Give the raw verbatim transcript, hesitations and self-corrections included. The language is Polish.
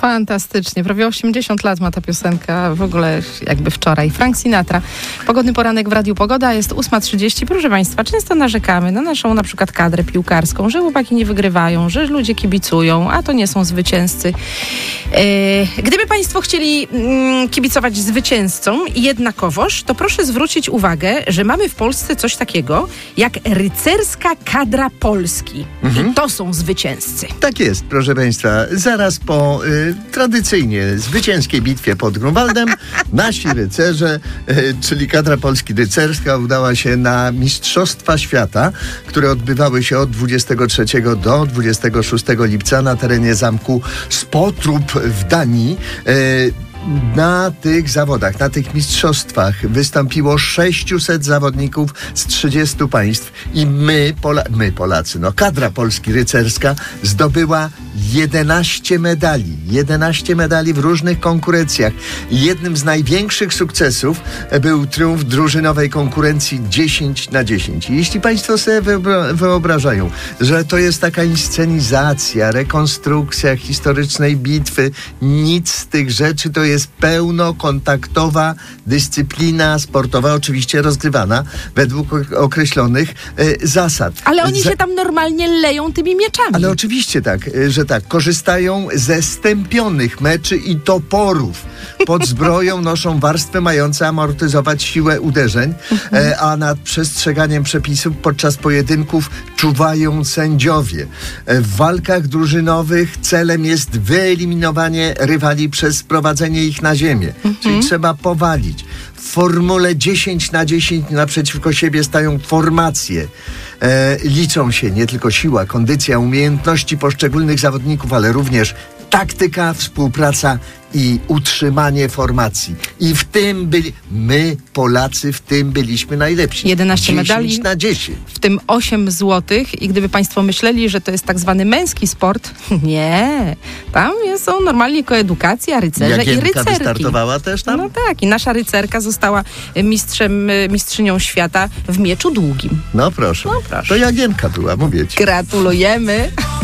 Fantastycznie. Prawie osiemdziesiąt lat ma ta piosenka, w ogóle jakby wczoraj. Frank Sinatra. Pogodny poranek w Radiu Pogoda, jest ósma trzydzieści. Proszę Państwa, często narzekamy na naszą na przykład kadrę piłkarską, że chłopaki nie wygrywają, że ludzie kibicują, a to nie są zwycięzcy. Yy, gdyby Państwo chcieli mm, kibicować zwycięzcom i jednakowoż, to proszę zwrócić uwagę, że mamy w Polsce coś takiego jak rycerska kadra Polski. Mhm. I to są zwycięzcy. Tak jest, proszę Państwa. Zaraz po y, tradycyjnie zwycięskiej bitwie pod Grunwaldem nasi rycerze, y, czyli kadra Polski rycerska, udała się na Mistrzostwa Świata, które odbywały się od dwudziestego trzeciego do dwudziestego szóstego lipca na terenie zamku Spotrup w Danii. Y, Na tych zawodach, na tych mistrzostwach wystąpiło sześciuset zawodników z trzydziestu państw i my, Pola- my Polacy, no kadra Polski rycerska zdobyła jedenaście medali. jedenaście medali w różnych konkurencjach. Jednym z największych sukcesów był triumf drużynowej konkurencji dziesięć na dziesięć. I jeśli Państwo sobie wyobra- wyobrażają, że to jest taka inscenizacja, rekonstrukcja historycznej bitwy, nic z tych rzeczy, to jest jest pełnokontaktowa dyscyplina sportowa, oczywiście rozgrywana według określonych e, zasad. Ale oni Za- się tam normalnie leją tymi mieczami. Ale oczywiście tak, e, że tak. Korzystają ze stępionych meczy i toporów. Pod zbroją noszą warstwy mające amortyzować siłę uderzeń, e, a nad przestrzeganiem przepisów podczas pojedynków czuwają sędziowie. E, w walkach drużynowych celem jest wyeliminowanie rywali przez sprowadzenie ich na ziemię. Mhm. Czyli trzeba powalić. W formule dziesięć na dziesięć naprzeciwko siebie stają formacje. E, liczą się nie tylko siła, kondycja, umiejętności poszczególnych zawodników, ale również taktyka, współpraca i utrzymanie formacji. I w tym byli, my Polacy w tym byliśmy najlepsi. jedenaście medali, dziesięć na dziesięć. w tym osiem złotych. I gdyby Państwo myśleli, że to jest tak zwany męski sport, nie. Tam jest, są normalnie koedukacja, rycerze i Jagienka rycerki. wystartowała też tam? No tak, i nasza rycerka została mistrzem, mistrzynią świata w mieczu długim. No proszę. No proszę. To Jagienka była, mówię ci. Gratulujemy.